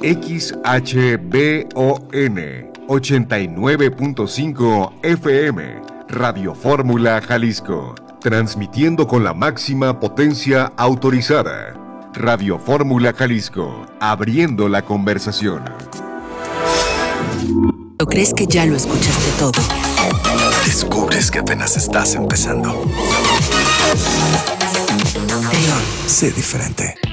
XHBON 89.5 FM, Radio Fórmula Jalisco, transmitiendo con la máxima potencia autorizada. Radio Fórmula Jalisco, abriendo la conversación. ¿O crees que ya lo escuchaste todo? Descubres que apenas estás empezando. León. Sé diferente.